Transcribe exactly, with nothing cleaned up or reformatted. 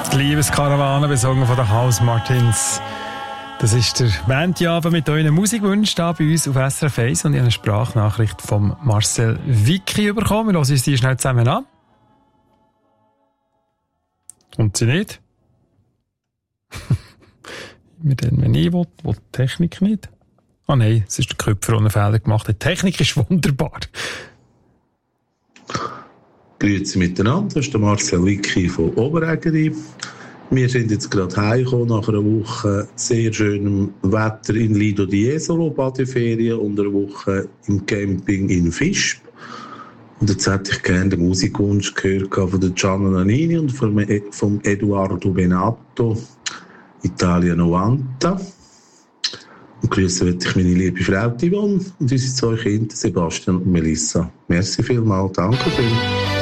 Die Liebeskarawane besungen von den House Martins. Das ist der Montagabend mit euren Musikwünschen da bei uns auf S R F eins und ich habe eine Sprachnachricht von Marcel Vicky bekommen. Wir hören uns die schnell zusammen an. Und sie nicht? Immer dann, wenn ich will, will die Technik nicht. Ah nein, es ist der Köpfer, der einen Fehler gemacht hat. Die Technik ist wunderbar. Grüezi miteinander, das ist der Marcel Vicky von Oberägeri. Wir sind jetzt gerade heimgekommen nach einer Woche sehr schönem Wetter in Lido di Jesolo, Badeferien, und einer Woche im Camping in Visp. Und jetzt hätte ich gerne den Musikwunsch gehört von der Gianna Nannini und vom, vom Eduardo Benato, Italia novanta. Und grüßen möchte ich meine liebe Frau Yvonne und unsere zwei Kinder, Sebastian und Melissa. Merci vielmals, danke schön.